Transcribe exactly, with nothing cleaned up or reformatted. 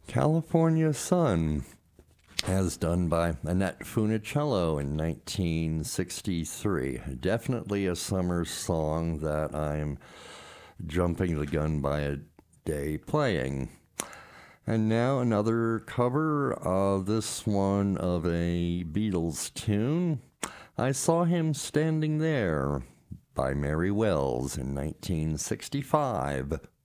California Sun, as done by Annette Funicello in nineteen sixty-three. Definitely a summer song that I'm jumping the gun by a day playing. And now another cover of this one of a Beatles tune, I Saw Him Standing There, by Mary Wells in nineteen sixty-five.